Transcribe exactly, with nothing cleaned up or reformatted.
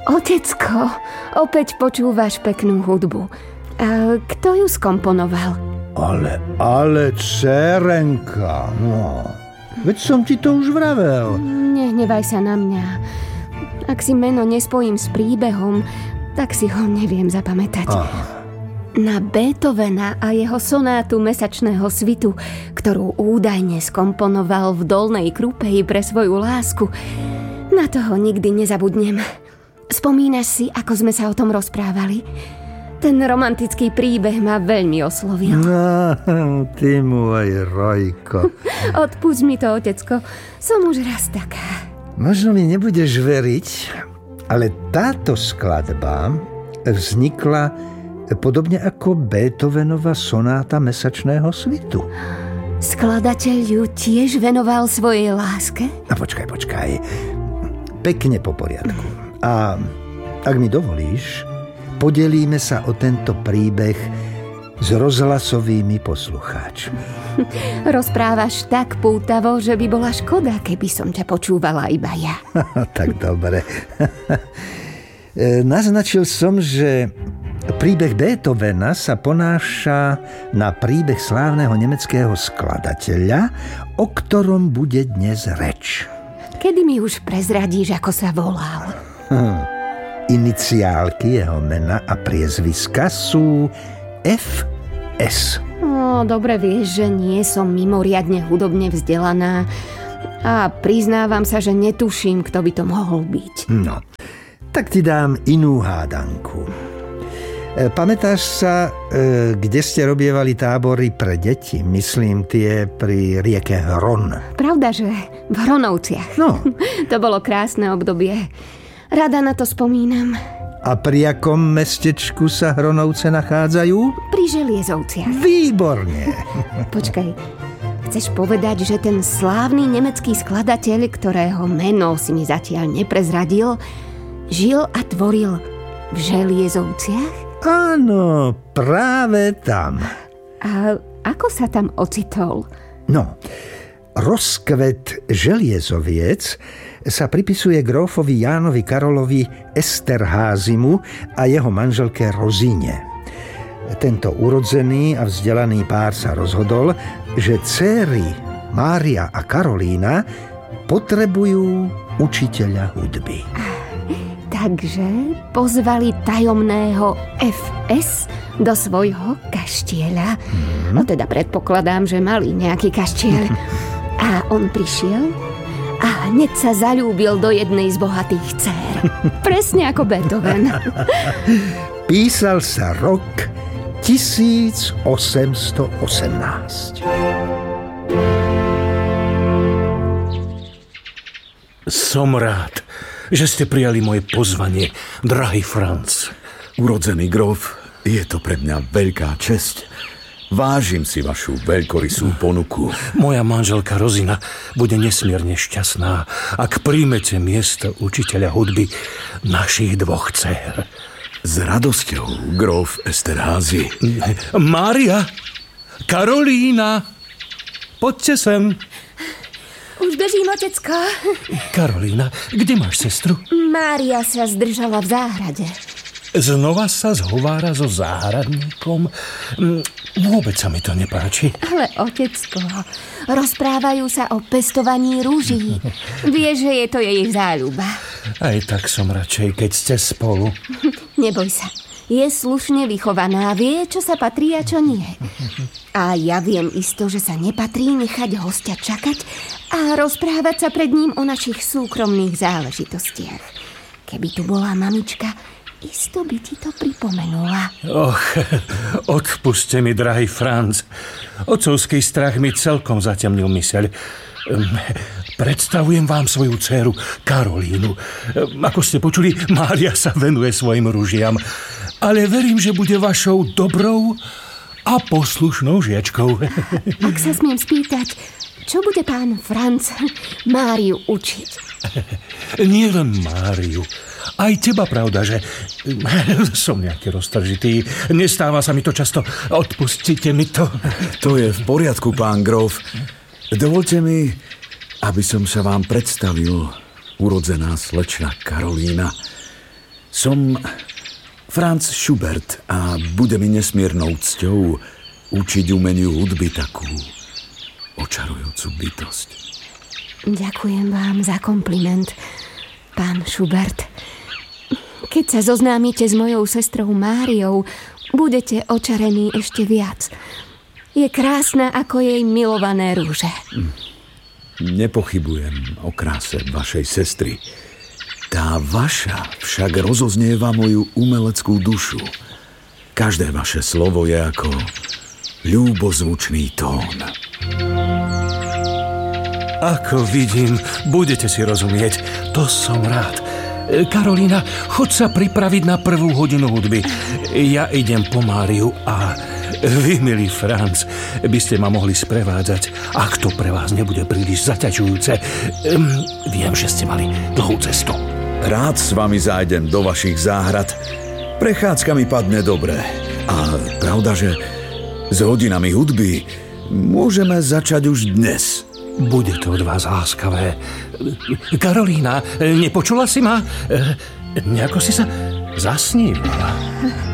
Otecko, opäť počúvaš peknú hudbu. A kto ju skomponoval? Ale, ale, dcerenka, no. Veď som ti to už vravel. Nehnevaj sa na mňa. Ak si meno nespojím s príbehom, tak si ho neviem zapamätať. Aha. Na Beethovena a jeho sonátu Mesačného svitu, ktorú údajne skomponoval v Dolnej Krupeji pre svoju lásku, na toho nikdy nezabudnem. Spomínaš si, ako sme sa o tom rozprávali? Ten romantický príbeh ma veľmi oslovil. No, ty môj Rojko. Odpusť mi to, otecko. Som už raz taká. Možno mi nebudeš veriť, ale táto skladba vznikla podobne ako Beethovenova sonáta Mesačného svitu. Skladateľ ju tiež venoval svojej láske? A počkaj, počkaj. Pekne po poriadku. A ak mi dovolíš, podelíme sa o tento príbeh s rozhlasovými poslucháčmi. Rozprávaš tak pútavo, že by bola škoda, keby som ťa počúvala iba ja. Tak dobre. Naznačil som, že príbeh Beethovena sa ponáša na príbeh slávneho nemeckého skladateľa, o ktorom bude dnes reč. Kedy mi už prezradíš, ako sa volal? Hm. Iniciálky jeho mena a priezviska sú F S. No, dobre vieš, že nie som mimoriadne hudobne vzdelaná a priznávam sa, že netuším, kto by to mohol byť. No, tak ti dám inú hádanku. Pamätáš sa, kde ste robievali tábory pre deti? Myslím tie pri rieke Hron. Pravda, že v Hronovciach. No. To bolo krásne obdobie. Rada na to spomínam. A pri akom mestečku sa Hronovce nachádzajú? Pri Želiezovciach. Výborne. Počkaj, chceš povedať, že ten slávny nemecký skladateľ, ktorého meno si mi zatiaľ neprezradil, žil a tvoril v Želiezovciach? Áno, práve tam. A ako sa tam ocitol? No, rozkvet Želiezoviec sa pripisuje grófovi Jánovi Karolovi Esterházymu a jeho manželke Rozíne. Tento urodzený a vzdelaný pár sa rozhodol, že dcéry Mária a Karolína potrebujú učiteľa hudby. Takže pozvali tajomného F S do svojho kaštieľa. Mm. No teda predpokladám, že mali nejaký kaštieľ. A on prišiel a hneď sa zaľúbil do jednej z bohatých dcér. Presne ako Beethoven. Písal sa rok tisíc osemsto osemnásť. Som rád, že ste prijali moje pozvanie, drahý Franz. Urodzený gróf, je to pre mňa veľká česť. Vážim si vašu veľkorysú ponuku. Moja manželka Rozina bude nesmierne šťastná, ak príjmete miesto učiteľa hudby našich dvoch dcér. S radosťou, gróf Esterházy. Mária, Karolína, poďte sem. Už držím, otecko. Karolína, kde máš sestru? Mária sa zdržala v záhrade. Znova sa zhovára so záhradníkom? Vôbec sa mi to nepáči. Ale, otecko, rozprávajú sa o pestovaní rúží. Vieš, že je to jej záľuba. Aj tak som radšej, keď ste spolu. Neboj sa. Je slušne vychovaná, vie, čo sa patrí a čo nie. A ja viem isto, že sa nepatrí nechať hostia čakať a rozprávať sa pred ním o našich súkromných záležitostiach. Keby tu bola mamička, isto by ti to pripomenula. Och, odpuste mi, drahý Franz. Otcovský strach mi celkom zatemnil myseľ. Predstavujem vám svoju dcéru Karolínu. Ako ste počuli, Mária sa venuje svojim ružiam. Ale verím, že bude vašou dobrou a poslušnou žiačkou. Ak sa smiem spýtať, čo bude pán Franz Máriu učiť? Nie len Máriu. Aj teba, pravda, že som nejaký roztržitý. Nestáva sa mi to často. Odpustite mi to. To je v poriadku, pán gróf. Dovolte mi, aby som sa vám predstavil, urodzená slečna Karolína. Som Franz Schubert a bude mi nesmiernou cťou učiť umeniu hudby takú očarujúcu bytosť. Ďakujem vám za kompliment, pán Schubert. Keď sa zoznámite s mojou sestrou Máriou, budete očarení ešte viac. Je krásna ako jej milované rúže. Nepochybujem o kráse vašej sestry. Tá vaša však rozoznieva moju umeleckú dušu. Každé vaše slovo je ako ľúbozvučný tón. Ako vidím, budete si rozumieť. To som rád. Karolína, choď sa pripraviť na prvú hodinu hudby. Ja idem po Máriu a vy, milý Franz, by ste ma mohli sprevádzať, ak to pre vás nebude príliš zaťažujúce. Viem, že ste mali dlhú cestu. Rád s vami zájdem do vašich záhrad. Prechádzka mi padne dobre. A pravda, že s hodinami hudby môžeme začať už dnes. Bude to od vás láskavé. Karolína, nepočula si ma? Nejako si sa zasnívala.